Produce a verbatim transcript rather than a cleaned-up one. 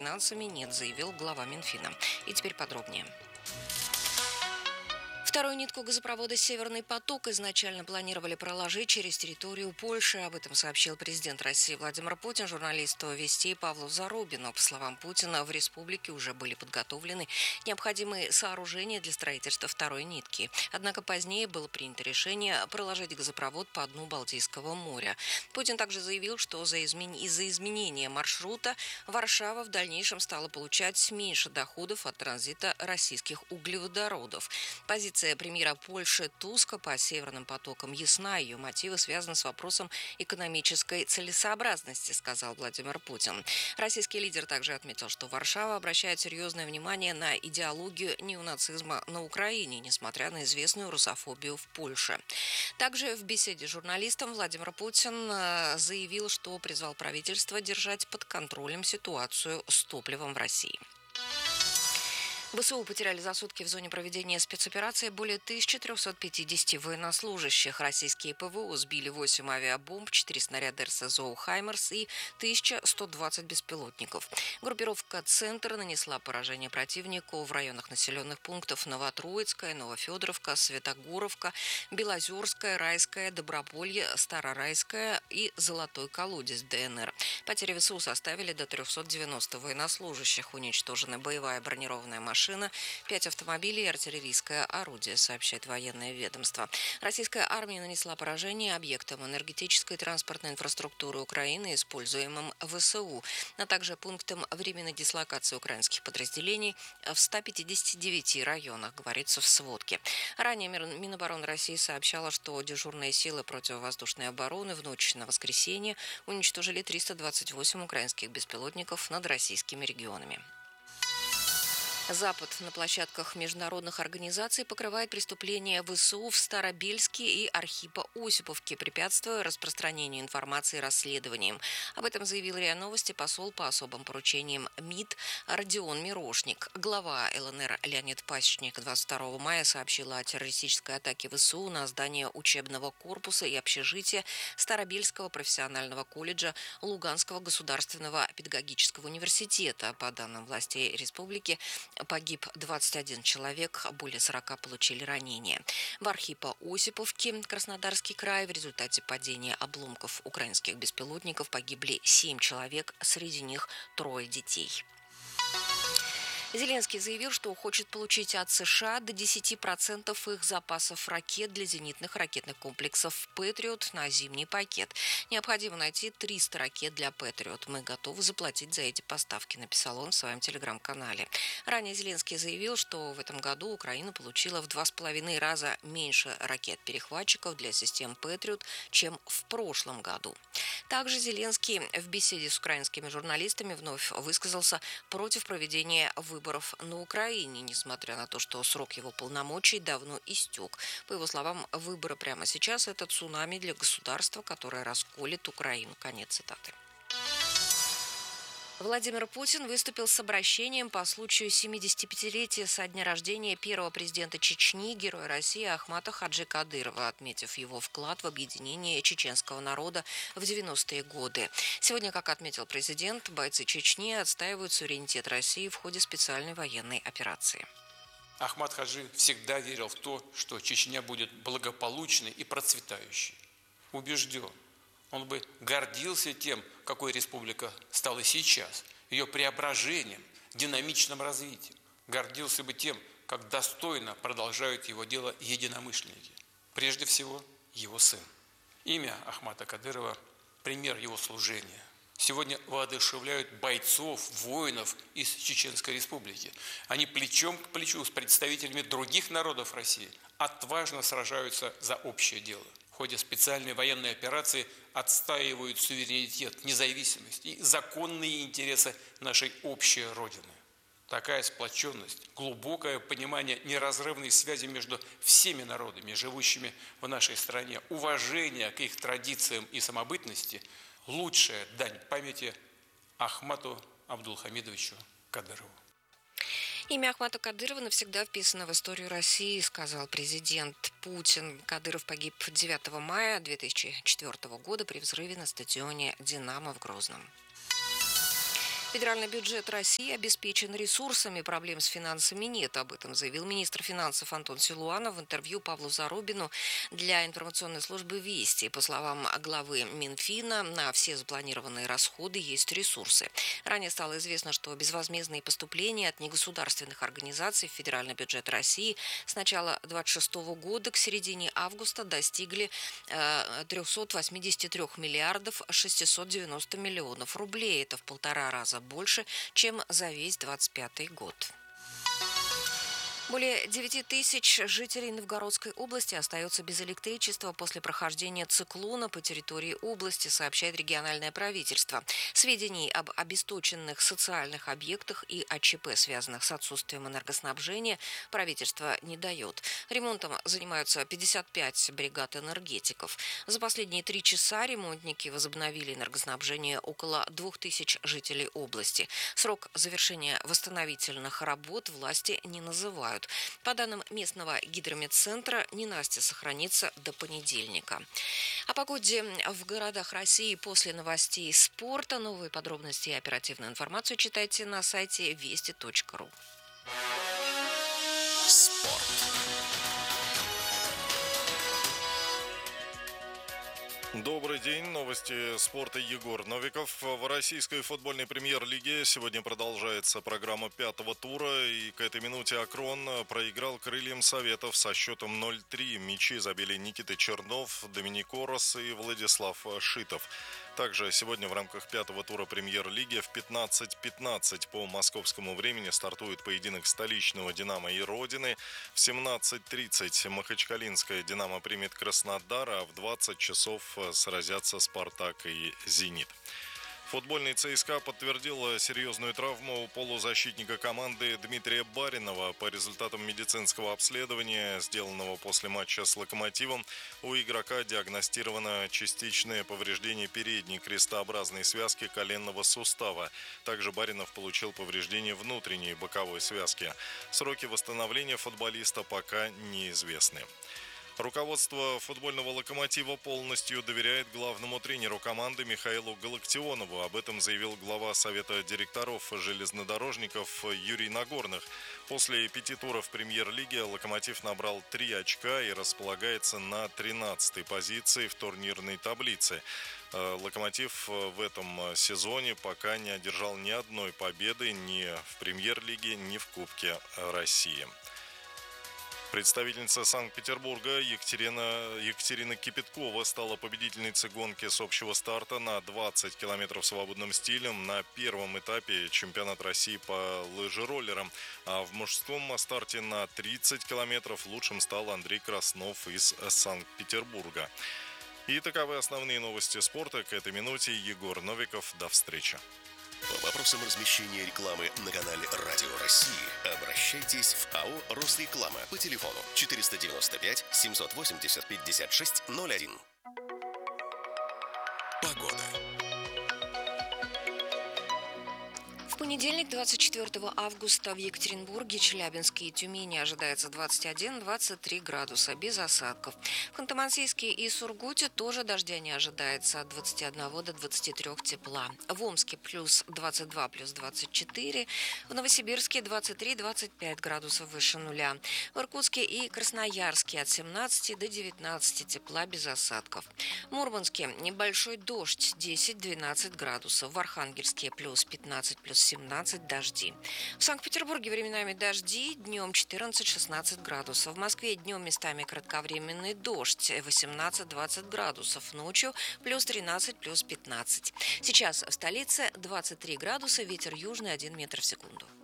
финансами нет, заявил глава Минфина. И теперь подробнее. Вторую нитку газопровода «Северный поток» изначально планировали проложить через территорию Польши. Об этом сообщил президент России Владимир Путин журналисту «Вести» Павлу Зарубину. По словам Путина, в республике уже были подготовлены необходимые сооружения для строительства второй нитки. Однако позднее было принято решение проложить газопровод по дну Балтийского моря. Путин также заявил, что за измен... из-за изменения маршрута Варшава в дальнейшем стала получать меньше доходов от транзита российских углеводородов. Позиция премьера Польши Туска по «Северным потокам» ясна. Ее мотивы связаны с вопросом экономической целесообразности, сказал Владимир Путин. Российский лидер также отметил, что Варшава обращает серьезное внимание на идеологию неонацизма на Украине, несмотря на известную русофобию в Польше. Также в беседе с журналистом Владимир Путин заявил, что призвал правительство держать под контролем ситуацию с топливом в России. ВСУ потеряли за сутки в зоне проведения спецоперации более тысячи трёхсот пятидесяти военнослужащих. Российские ПВО сбили восемь авиабомб, четыре снаряда РСЗО «Хаймерс» и тысяча сто двадцать беспилотников. Группировка «Центр» нанесла поражение противнику в районах населенных пунктов Новотроицкая, Новофедоровка, Светогоровка, Белозерская, Райская, Доброполье, Старорайская и Золотой колодец ДНР. Потери ВСУ составили до трёхсот девяноста военнослужащих. Уничтожена боевая бронированная машина, пять автомобилей и артиллерийское орудие, сообщает военное ведомство. Российская армия нанесла поражение объектам энергетической и транспортной инфраструктуры Украины, используемым ВСУ, а также пунктам временной дислокации украинских подразделений в ста пятидесяти девяти районах, говорится в сводке. Ранее Минобороны России сообщала, что дежурные силы противовоздушной обороны в ночь на воскресенье уничтожили триста двадцать восемь украинских беспилотников над российскими регионами. Запад на площадках международных организаций покрывает преступления ВСУ в Старобельске и Архипо-Осиповке, препятствуя распространению информации и расследованиям. Об этом заявил РИА Новости посол по особым поручениям МИД Родион Мирошник. Глава ЛНР Леонид Пасечник двадцать второго мая сообщила о террористической атаке ВСУ на здание учебного корпуса и общежития Старобельского профессионального колледжа Луганского государственного педагогического университета. По данным властей республики, погиб двадцать один человек, более сорока получили ранения. В Архипо-Осиповке, Краснодарский край, в результате падения обломков украинских беспилотников погибли семь человек, среди них трое детей. Зеленский заявил, что хочет получить от США до десяти процентов их запасов ракет для зенитных ракетных комплексов «Патриот» на зимний пакет. Необходимо найти триста ракет для «Патриот». Мы готовы заплатить за эти поставки, написал он в своем телеграм-канале. Ранее Зеленский заявил, что в этом году Украина получила в два с половиной раза меньше ракет-перехватчиков для систем «Патриот», чем в прошлом году. Также Зеленский в беседе с украинскими журналистами вновь высказался против проведения выборов выборов на Украине, несмотря на то, что срок его полномочий давно истек. По его словам, выборы прямо сейчас – это цунами для государства, которое расколет Украину. Конец цитаты. Владимир Путин выступил с обращением по случаю семидесятипятилетия со дня рождения первого президента Чечни, героя России Ахмата Хаджи Кадырова, отметив его вклад в объединение чеченского народа в девяностые годы. Сегодня, как отметил президент, бойцы Чечни отстаивают суверенитет России в ходе специальной военной операции. Ахмат Хаджи всегда верил в то, что Чечня будет благополучной и процветающей. Убежден. Он бы гордился тем, какой республика стала сейчас, ее преображением, динамичным развитием. Гордился бы тем, как достойно продолжают его дело единомышленники. Прежде всего, его сын. Имя Ахмата Кадырова – пример его служения. Сегодня воодушевляют бойцов, воинов из Чеченской республики. Они плечом к плечу с представителями других народов России отважно сражаются за общее дело. В ходе специальной военной операции отстаивают суверенитет, независимость и законные интересы нашей общей Родины. Такая сплоченность, глубокое понимание неразрывной связи между всеми народами, живущими в нашей стране, уважение к их традициям и самобытности – лучшая дань памяти Ахмату Абдулхамидовичу Кадырову. Имя Ахмата Кадырова навсегда вписано в историю России, сказал президент Путин. Кадыров погиб девятого мая две тысячи четвёртого года при взрыве на стадионе «Динамо» в Грозном. Федеральный бюджет России обеспечен ресурсами, проблем с финансами нет. Об этом заявил министр финансов Антон Силуанов в интервью Павлу Зарубину для информационной службы «Вести». По словам главы Минфина, на все запланированные расходы есть ресурсы. Ранее стало известно, что безвозмездные поступления от негосударственных организаций в федеральный бюджет России с начала две тысячи двадцать шестого года к середине августа достигли э, триста восемьдесят три миллиардов шестьсот девяносто миллионов рублей. Это в полтора раза больше, чем за весь двадцать пятый год. Более девяти тысяч жителей Новгородской области остаются без электричества после прохождения циклона по территории области, сообщает региональное правительство. Сведений об обесточенных социальных объектах и о ЧП, связанных с отсутствием энергоснабжения, правительство не дает. Ремонтом занимаются пятьдесят пять бригад энергетиков. За последние три часа ремонтники возобновили энергоснабжение около двух тысяч жителей области. Срок завершения восстановительных работ власти не называют. По данным местного гидрометцентра, ненастье сохранится до понедельника. О погоде в городах России после новостей спорта. Новые подробности и оперативную информацию читайте на сайте вести точка ру. Спорт. Добрый день. Новости спорта. Егор Новиков. В российской футбольной премьер-лиге сегодня продолжается программа пятого тура. И к этой минуте Акрон проиграл крыльям Советов со счетом ноль три. Мячи забили Никита Чернов, Доминик Орос и Владислав Шитов. Также сегодня в рамках пятого тура премьер-лиги в пятнадцать пятнадцать по московскому времени стартует поединок столичного «Динамо» и «Родины». В семнадцать тридцать махачкалинская «Динамо» примет Краснодар, а в двадцать часов сразятся «Спартак» и «Зенит». Футбольный ЦСКА подтвердил серьезную травму полузащитника команды Дмитрия Баринова. По результатам медицинского обследования, сделанного после матча с «Локомотивом», у игрока диагностировано частичное повреждение передней крестообразной связки коленного сустава. Также Баринов получил повреждение внутренней боковой связки. Сроки восстановления футболиста пока неизвестны. Руководство футбольного «Локомотива» полностью доверяет главному тренеру команды Михаилу Галактионову. Об этом заявил глава Совета директоров железнодорожников Юрий Нагорных. После пяти туров премьер-лиги «Локомотив» набрал три очка и располагается на тринадцатой позиции в турнирной таблице. «Локомотив» в этом сезоне пока не одержал ни одной победы ни в премьер-лиге, ни в Кубке России. Представительница Санкт-Петербурга Екатерина, Екатерина Кипяткова стала победительницей гонки с общего старта на двадцать километров свободным стилем на первом этапе чемпионата России по лыжероллерам. А в мужском старте на тридцать километров лучшим стал Андрей Краснов из Санкт-Петербурга. И таковы основные новости спорта. К этой минуте Егор Новиков. До встречи. По вопросам размещения рекламы на канале «Радио России» обращайтесь в АО «Росреклама» по телефону четыреста девяносто пять семьсот восемьдесят пятьдесят шесть ноль один. Погода. В понедельник, двадцать четвёртого августа, в Екатеринбурге, Челябинске и Тюмени ожидается двадцать один - двадцать три градуса, без осадков. В Ханты-Мансийске и Сургуте тоже дождя не ожидается, от двадцати одного до двадцати трёх тепла. В Омске плюс двадцать два, плюс двадцать четыре, в Новосибирске двадцать три - двадцать пять градусов выше нуля. В Иркутске и Красноярске от семнадцати до девятнадцати тепла, без осадков. В Мурманске небольшой дождь, десять - двенадцать градусов. В Архангельске плюс пятнадцать, плюс семнадцать, дожди. В Санкт-Петербурге временами дожди, днем четырнадцать - шестнадцать градусов. В Москве днем местами кратковременный дождь, восемнадцать - двадцать градусов. Ночью плюс тринадцать, плюс пятнадцать. Сейчас в столице двадцать три градуса, ветер южный один метр в секунду.